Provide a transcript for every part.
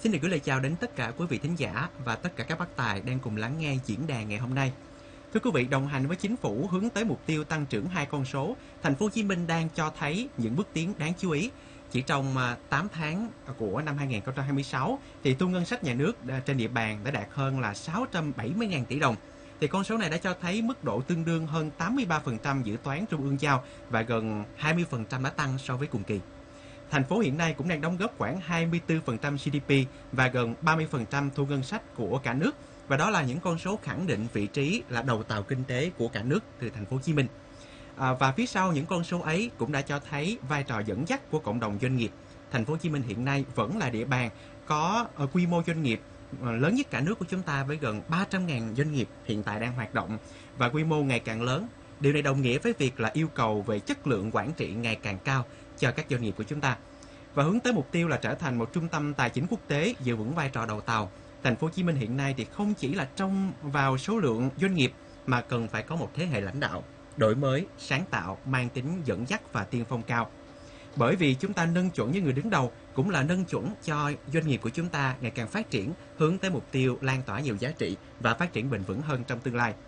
Xin được gửi lời chào đến tất cả quý vị thính giả và tất cả các bác tài đang cùng lắng nghe diễn đàn ngày hôm nay. Thưa quý vị, đồng hành với chính phủ hướng tới mục tiêu tăng trưởng 2 con số, thành phố Hồ Chí Minh đang cho thấy những bước tiến đáng chú ý. Chỉ trong 8 tháng của năm 2026 thì thu ngân sách nhà nước trên địa bàn đã đạt hơn là 670.000 tỷ đồng. Thì con số này đã cho thấy mức độ tương đương hơn 83% dự toán trung ương giao và gần 20% đã tăng so với cùng kỳ. Thành phố hiện nay cũng đang đóng góp khoảng 24% GDP và gần 30% thu ngân sách của cả nước. Và đó là những con số khẳng định vị trí là đầu tàu kinh tế của cả nước từ thành phố Hồ Chí Minh. Và phía sau những con số ấy cũng đã cho thấy vai trò dẫn dắt của cộng đồng doanh nghiệp. Thành phố Hồ Chí Minh hiện nay vẫn là địa bàn có quy mô doanh nghiệp lớn nhất cả nước của chúng ta với gần 300.000 doanh nghiệp hiện tại đang hoạt động và quy mô ngày càng lớn. Điều này đồng nghĩa với việc là yêu cầu về chất lượng quản trị ngày càng cao cho các doanh nghiệp của chúng ta. Và hướng tới mục tiêu là trở thành một trung tâm tài chính quốc tế giữ vững vai trò đầu tàu. Thành phố Hồ Chí Minh hiện nay thì không chỉ là trông vào số lượng doanh nghiệp mà cần phải có một thế hệ lãnh đạo đổi mới, sáng tạo, mang tính dẫn dắt và tiên phong cao. Bởi vì chúng ta nâng chuẩn với người đứng đầu cũng là nâng chuẩn cho doanh nghiệp của chúng ta ngày càng phát triển hướng tới mục tiêu lan tỏa nhiều giá trị và phát triển bền vững hơn trong tương lai.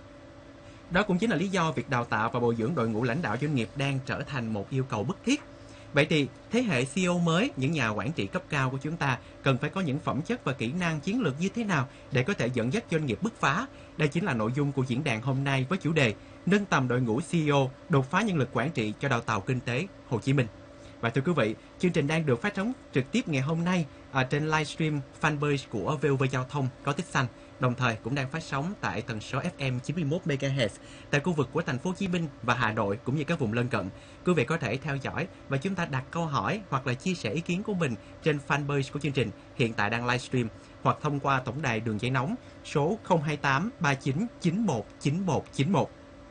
Đó cũng chính là lý do việc đào tạo và bồi dưỡng đội ngũ lãnh đạo doanh nghiệp đang trở thành một yêu cầu bức thiết. Vậy thì thế hệ CEO mới, những nhà quản trị cấp cao của chúng ta cần phải có những phẩm chất và kỹ năng chiến lược như thế nào để có thể dẫn dắt doanh nghiệp bứt phá? Đây chính là nội dung của diễn đàn hôm nay với chủ đề nâng tầm đội ngũ CEO, đột phá nhân lực quản trị cho đầu tàu kinh tế Hồ Chí Minh. Và thưa quý vị, chương trình đang được phát sóng trực tiếp ngày hôm nay trên livestream fanpage của VOV Giao thông có tích xanh. Đồng thời cũng đang phát sóng tại tần số FM 91 MHz tại khu vực của thành phố Hồ Chí Minh và Hà Nội cũng như các vùng lân cận. Quý vị có thể theo dõi và chúng ta đặt câu hỏi hoặc là chia sẻ ý kiến của mình trên fanpage của chương trình hiện tại đang livestream hoặc thông qua tổng đài đường dây nóng số 028 39 91 9191.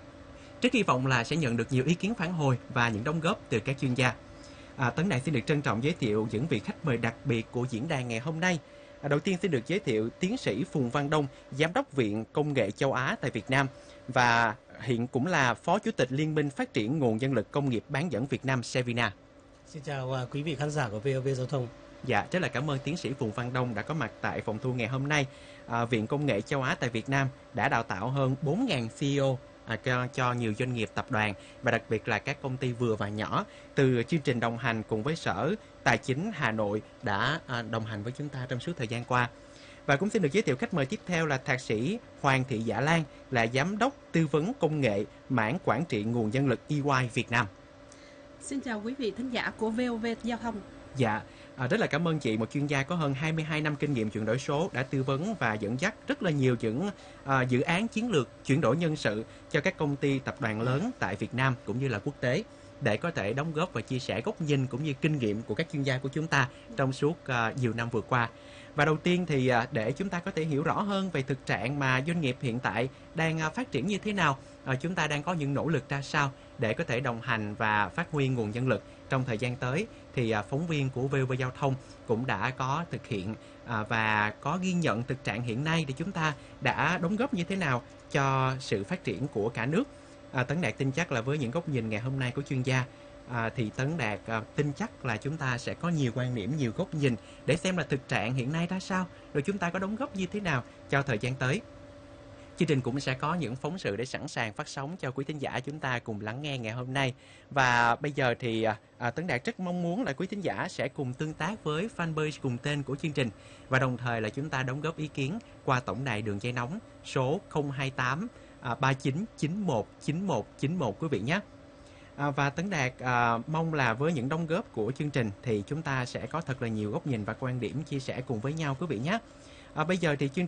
Rất hy vọng là sẽ nhận được nhiều ý kiến phản hồi và những đóng góp từ các chuyên gia. Tấn Đạt xin được trân trọng giới thiệu những vị khách mời đặc biệt của diễn đàn ngày hôm nay. Đầu tiên xin được giới thiệu tiến sĩ Phùng Văn Đông, Giám đốc Viện Công nghệ Châu Á tại Việt Nam và hiện cũng là Phó Chủ tịch Liên minh Phát triển Nguồn Nhân lực Công nghiệp Bán dẫn Việt Nam Sevina. Xin chào quý vị khán giả của VOV Giao thông. Dạ, rất là cảm ơn tiến sĩ Phùng Văn Đông đã có mặt tại phòng thu ngày hôm nay. Viện Công nghệ Châu Á tại Việt Nam đã đào tạo hơn 4.000 CEO cho nhiều doanh nghiệp tập đoàn và đặc biệt là các công ty vừa và nhỏ. Từ chương trình đồng hành cùng với Sở Tài chính Hà Nội đã đồng hành với chúng ta trong suốt thời gian qua. Và cũng xin được giới thiệu khách mời tiếp theo là Thạc sĩ Hoàng Thị Dạ Lan, là Giám đốc Tư vấn Công nghệ mảng Quản trị Nguồn Nhân lực EY Việt Nam. Xin chào quý vị thính giả của VOV Giao thông. Dạ, rất là cảm ơn chị, một chuyên gia có hơn 22 năm kinh nghiệm chuyển đổi số, đã tư vấn và dẫn dắt rất là nhiều những dự án chiến lược chuyển đổi nhân sự cho các công ty tập đoàn lớn tại Việt Nam cũng như là quốc tế, để có thể đóng góp và chia sẻ góc nhìn cũng như kinh nghiệm của các chuyên gia của chúng ta trong suốt nhiều năm vừa qua. Và đầu tiên thì để chúng ta có thể hiểu rõ hơn về thực trạng mà doanh nghiệp hiện tại đang phát triển như thế nào, chúng ta đang có những nỗ lực ra sao để có thể đồng hành và phát huy nguồn nhân lực trong thời gian tới, thì phóng viên của VOV Giao thông cũng đã có thực hiện và có ghi nhận thực trạng hiện nay thì chúng ta đã đóng góp như thế nào cho sự phát triển của cả nước. Tấn Đạt tin chắc là với những góc nhìn ngày hôm nay của chuyên gia thì Tấn Đạt tin chắc là chúng ta sẽ có nhiều quan điểm, nhiều góc nhìn để xem là thực trạng hiện nay ra sao, rồi chúng ta có đóng góp như thế nào cho thời gian tới. Chương trình cũng sẽ có những phóng sự để sẵn sàng phát sóng cho quý thính giả chúng ta cùng lắng nghe ngày hôm nay. Và bây giờ thì Tấn Đạt rất mong muốn là quý thính giả sẽ cùng tương tác với fanpage cùng tên của chương trình và đồng thời là chúng ta đóng góp ý kiến qua tổng đài đường dây nóng số 028 39 91 9191 quý vị nhé. Và Tấn Đạt mong là với những đóng góp của chương trình thì chúng ta sẽ có thật là nhiều góc nhìn và quan điểm chia sẻ cùng với nhau quý vị nhé. Bây giờ thì chương